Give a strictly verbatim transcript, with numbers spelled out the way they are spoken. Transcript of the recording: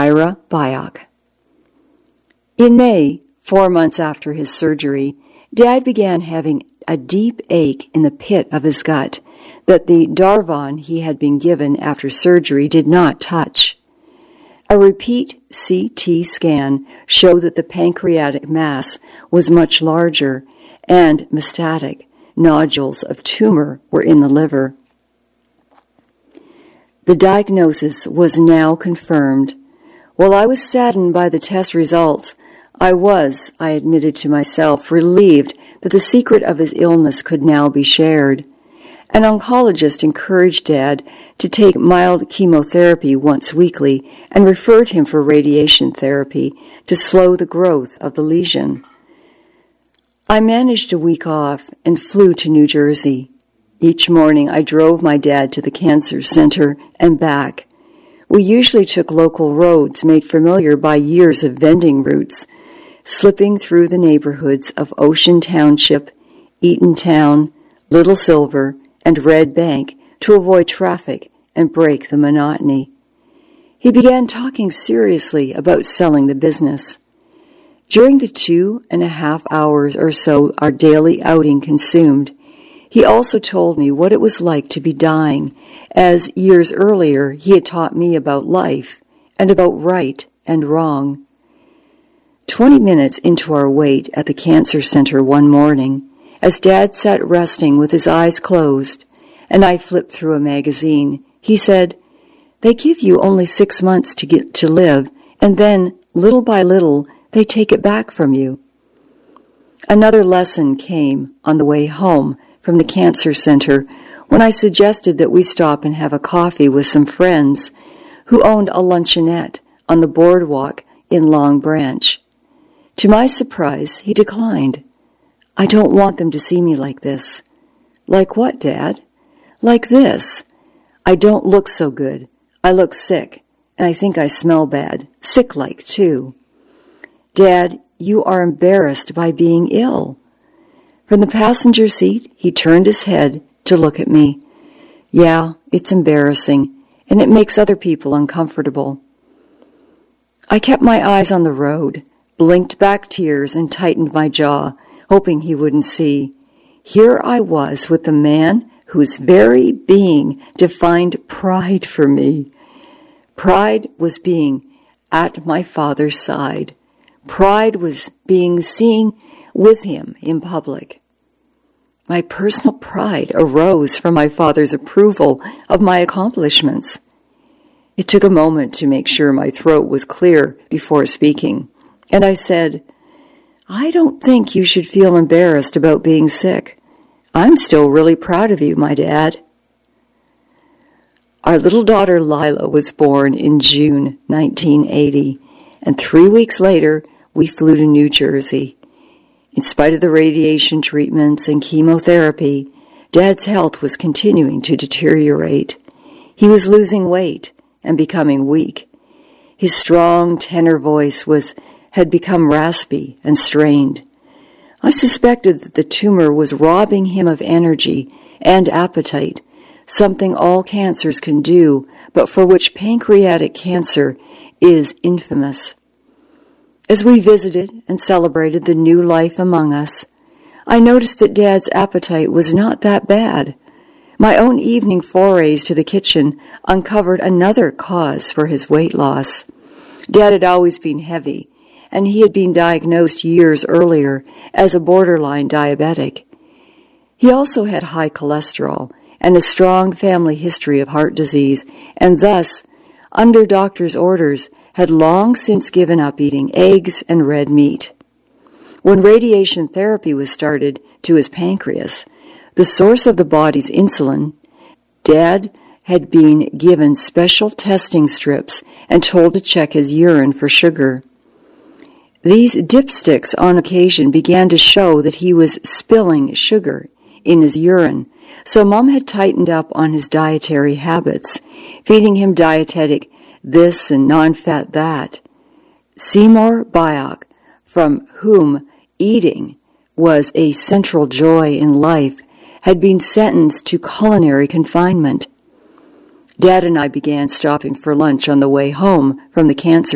Ira Byock. In May, four months after his surgery, Dad began having a deep ache in the pit of his gut that the Darvon he had been given after surgery did not touch. A repeat C T scan showed that the pancreatic mass was much larger and metastatic nodules of tumor were in the liver. The diagnosis was now confirmed. While I was saddened by the test results, I was, I admitted to myself, relieved that the secret of his illness could now be shared. An oncologist encouraged Dad to take mild chemotherapy once weekly and referred him for radiation therapy to slow the growth of the lesion. I managed a week off and flew to New Jersey. Each morning I drove my dad to the cancer center and back. We usually took local roads made familiar by years of vending routes, slipping through the neighborhoods of Ocean Township, Eatontown, Little Silver, and Red Bank to avoid traffic and break the monotony. He began talking seriously about selling the business. During the two and a half hours or so our daily outing consumed, he also told me what it was like to be dying, as years earlier he had taught me about life and about right and wrong. Twenty minutes into our wait at the cancer center one morning, as Dad sat resting with his eyes closed, and I flipped through a magazine, he said, "They give you only six months to get to live, and then, little by little, they take it back from you." Another lesson came on the way home from the cancer center when I suggested that we stop and have a coffee with some friends who owned a luncheonette on the boardwalk in Long Branch. To my surprise, he declined. "I don't want them to see me like this." "Like what, Dad?" "Like this. I don't look so good. I look sick, and I think I smell bad. Sick-like, too." "Dad, you are embarrassed by being ill." From the passenger seat, he turned his head to look at me. "Yeah, it's embarrassing, and it makes other people uncomfortable." I kept my eyes on the road, blinked back tears, and tightened my jaw, hoping he wouldn't see. Here I was with the man whose very being defined pride for me. Pride was being at my father's side. Pride was being seen with him in public. My personal pride arose from my father's approval of my accomplishments. It took a moment to make sure my throat was clear before speaking, and I said, "I don't think you should feel embarrassed about being sick. I'm still really proud of you, my dad." Our little daughter Lila was born in June nineteen eighty, and three weeks later we flew to New Jersey. In spite of the radiation treatments and chemotherapy, Dad's health was continuing to deteriorate. He was losing weight and becoming weak. His strong tenor voice was had become raspy and strained. I suspected that the tumor was robbing him of energy and appetite, something all cancers can do, but for which pancreatic cancer is infamous. As we visited and celebrated the new life among us, I noticed that Dad's appetite was not that bad. My own evening forays to the kitchen uncovered another cause for his weight loss. Dad had always been heavy, and he had been diagnosed years earlier as a borderline diabetic. He also had high cholesterol and a strong family history of heart disease, and thus, under doctor's orders, had long since given up eating eggs and red meat. When radiation therapy was started to his pancreas, the source of the body's insulin, Dad had been given special testing strips and told to check his urine for sugar. These dipsticks on occasion began to show that he was spilling sugar in his urine, so Mom had tightened up on his dietary habits, feeding him dietetic this and non-fat that. Seymour Byock, from whom eating was a central joy in life, had been sentenced to culinary confinement. Dad and I began stopping for lunch on the way home from the cancer